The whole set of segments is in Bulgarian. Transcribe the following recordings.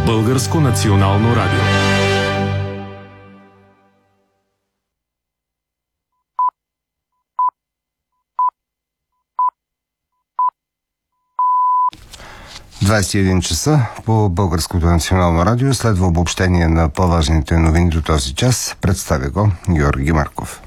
Българско национално радио. Часа по Българското национално радио следва обобщение на по-важните новини до този час. Представя го Георги Марков.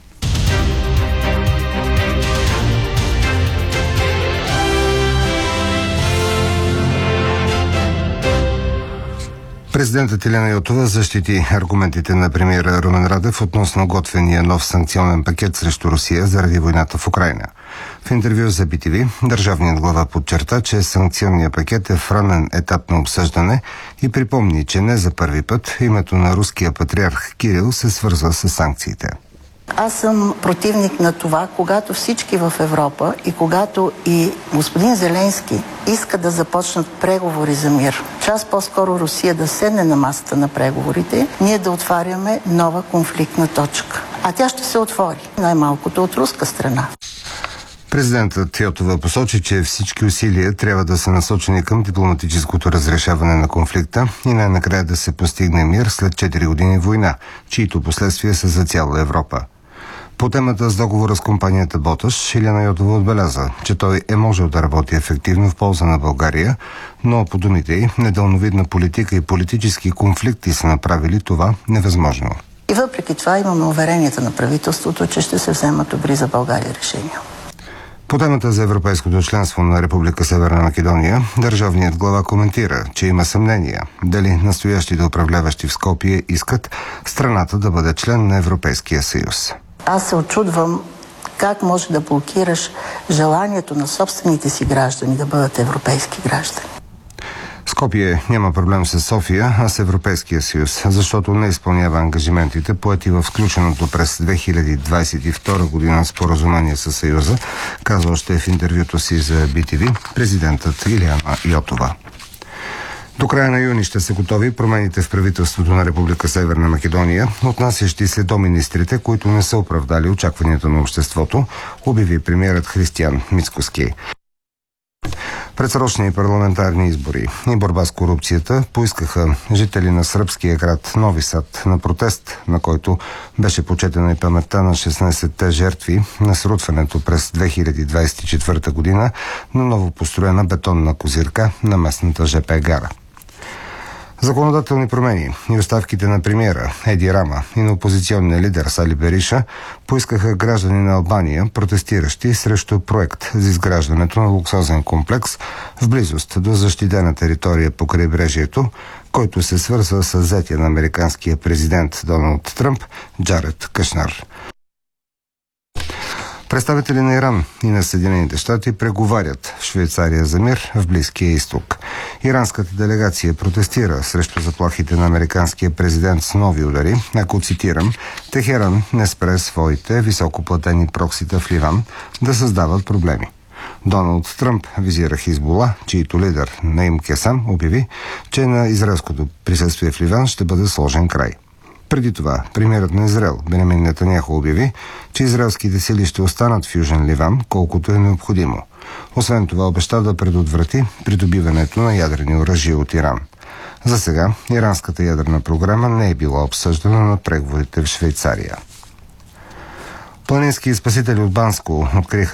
Президентът Илияна Йотова защити аргументите на премиера Румен Радев относно готвения нов санкционен пакет срещу Русия заради войната в Украйна. В интервю за BTV държавният глава подчерта, че санкционният пакет е в ранен етап на обсъждане и припомни, че не за първи път името на руския патриарх Кирил се свързва с санкциите. Аз съм противник на това, когато всички в Европа и когато и господин Зеленски иска да започнат преговори за мир, час по-скоро Русия да седне на масата на преговорите, ние да отваряме нова конфликтна точка. А тя ще се отвори, най-малкото от руска страна. Президентът Йотова посочи, че всички усилия трябва да са насочени към дипломатическото разрешаване на конфликта и най-накрая да се постигне мир след 4 години война, чието последствия са за цяла Европа. По темата с договора с компанията Боташ, Илияна Йотова отбеляза, че той е можел да работи ефективно в полза на България, но по думите й, недалновидна политика и политически конфликти са направили това невъзможно. И въпреки това имаме уверенията на правителството, че ще се вземат добри за България решения. По темата за европейското членство на Република Северна Македония, държавният глава коментира, че има съмнения дали настоящите управляващи в Скопие искат страната да бъде член на Европейския съюз. Аз се очудвам как може да блокираш желанието на собствените си граждани да бъдат европейски граждани. Скопие няма проблем с София, а с Европейския съюз, защото не изпълнява ангажиментите, поети в включеното през 2022 година споразумение с Съюза, казва още в интервюто си за BTV президентът Илияна Йотова. До края на юни ще са готови промените в правителството на Република Северна Македония, отнасящи се до министрите, които не са оправдали очакванията на обществото, обяви премиерът Християн Мицкоски. Предсрочни парламентарни избори и борба с корупцията поискаха жители на сръбския град Нови Сад на протест, на който беше почетена и паметта на 16-те жертви на срутването през 2024 година на новопостроена бетонна козирка на местната ЖП гара. Законодателни промени и оставките на премиера Еди Рама и на опозиционния лидер Сали Бериша поискаха граждани на Албания, протестиращи срещу проект за изграждането на луксозен комплекс в близост до защитена територия по крайбрежието, който се свързва с зетия на американския президент Доналд Тръмп Джаред Кушнер. Представители на Иран и на Съединените щати преговарят в Швейцария за мир в Близкия изток. Иранската делегация протестира срещу заплахите на американския президент с нови удари, ако цитирам, Техеран не спре своите високоплатени проксита в Ливан да създават проблеми. Доналд Тръмп визира Хизбула, чийто лидер Наим Кесам обяви, че на израелското присъствие в Ливан ще бъде сложен край. Преди това, премиерът на Израел Бенямин Нетаняху обяви, че израелските сили ще останат в Южен Ливан, колкото е необходимо. Освен това обеща да предотврати придобиването на ядрени оръжия от Иран. За сега, иранската ядрена програма не е била обсъждана на преговорите в Швейцария. Планински спасители от Банско откриха